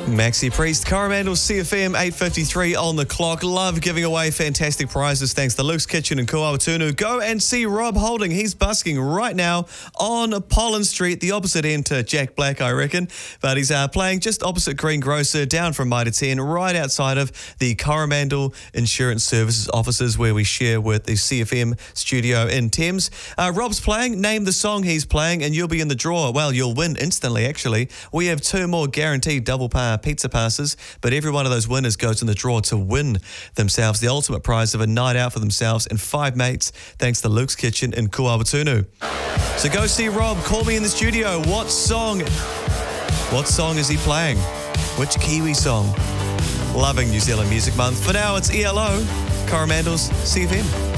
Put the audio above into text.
Maxi Priest, Coromandel, CFM 8:53 on the clock. Love giving away fantastic prizes thanks to Luke's Kitchen in Kuawatunu. Go and see Rob Holding. He's busking right now on Pollen Street, the opposite end to Jack Black, I reckon. But he's playing just opposite Greengrocer, down from Mitre 10, right outside of the Coromandel Insurance Services offices where we share with the CFM studio in Thames. Rob's playing. Name the song he's playing and you'll be in the draw. Well, you'll win instantly, actually. We have 2 more guaranteed double pizza passes, but every one of those winners goes in the draw to win themselves the ultimate prize of a night out for themselves and 5 mates, thanks to Luke's Kitchen in Kuawatunu. So go see Rob. Call me in the studio. What song is he playing? Which Kiwi song? Loving New Zealand Music Month. For now, it's ELO, Coromandel's CFM.